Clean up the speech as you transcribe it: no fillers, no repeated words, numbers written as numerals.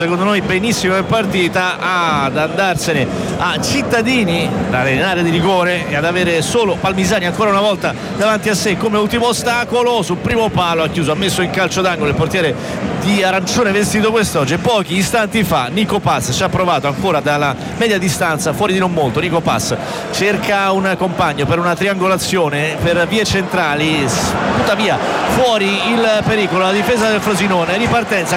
secondo noi benissimo in partita, ad andarsene a Cittadini dall'area di rigore e ad avere solo Palmisani ancora una volta davanti a sé come ultimo ostacolo. Sul primo palo ha chiuso, ha messo in calcio d'angolo il portiere di arancione vestito quest'oggi. Pochi istanti fa Nico Paz ci ha provato ancora dalla media distanza, fuori di non molto. Nico Paz cerca un compagno per una triangolazione per vie centrali, sputa via fuori il pericolo, la difesa del Frosinone, ripartenza